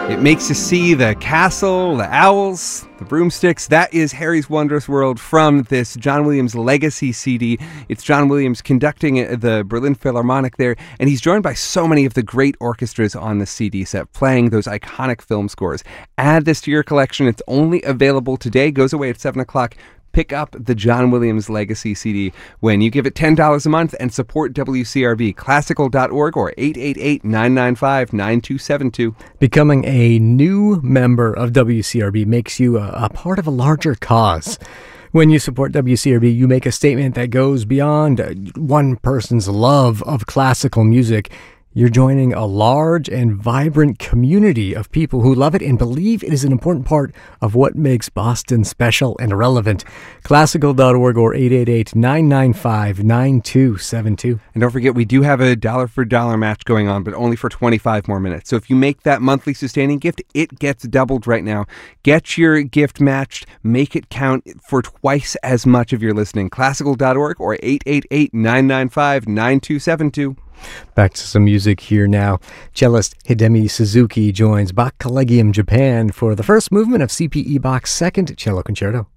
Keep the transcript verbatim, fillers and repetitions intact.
It makes you see the castle, the owls, the broomsticks. That is Harry's Wondrous World from this John Williams Legacy C D. It's John Williams conducting the Berlin Philharmonic there, and he's joined by so many of the great orchestras on the C D set, playing those iconic film scores. Add this to your collection. It's only available today, goes away at seven o'clock. Pick up the John Williams Legacy C D when you give it ten dollars a month and support W C R B. Classical dot org or eight eight eight, nine nine five, nine two seven two. Becoming a new member of W C R B makes you a, a part of a larger cause. When you support W C R B, you make a statement that goes beyond one person's love of classical music. You're joining a large and vibrant community of people who love it and believe it is an important part of what makes Boston special and relevant. Classical dot org or eight eight eight, nine nine five, nine two seven two. And don't forget, we do have a dollar for dollar match going on, but only for twenty-five more minutes. So if you make that monthly sustaining gift, it gets doubled right now. Get your gift matched. Make it count for twice as much of your listening. Classical dot org or eight eight eight, nine nine five, nine two seven two. Back to some music here now. Cellist Hidemi Suzuki joins Bach Collegium Japan for the first movement of C P E Bach's second cello concerto.